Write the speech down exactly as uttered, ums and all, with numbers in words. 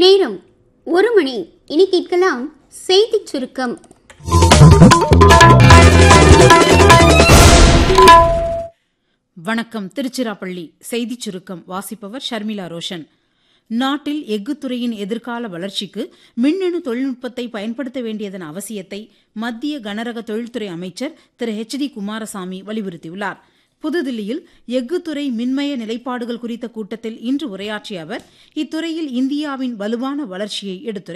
நேரம் ஒரு மணி. இனி கேட்கலாம் செய்திச் சுருக்கம். வணக்கம். திருச்சிராப்பள்ளி செய்திச் சுருக்கம் வாசிப்பவர் ஷர்மிளா ரோஷன். நாட்டில் எஃகு துறையின் எதிர்கால வளர்ச்சிக்கு மின்னணு தொழில்நுட்பத்தை பயன்படுத்த வேண்டியதன் அவசியத்தை மத்திய கனரக தொழில்துறை அமைச்சர் திரு ஹெச் டி குமாரசாமி வலியுறுத்தியுள்ளார். புதுதில்லியில் எஃகு துறை மின்மய நிலைப்பாடுகள் குறித்த கூட்டத்தில் இன்று உரையாற்றிய அவர் இத்துறையில் இந்தியாவின் வலுவான வளர்ச்சியை எடுத்துரைத்தார்.